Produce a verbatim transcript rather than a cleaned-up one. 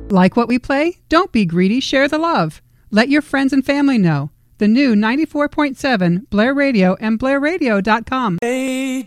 Like what we play? Don't be greedy, share the love. Let your friends and family know. The new ninety-four point seven Blair Radio and blair radio dot com. Hey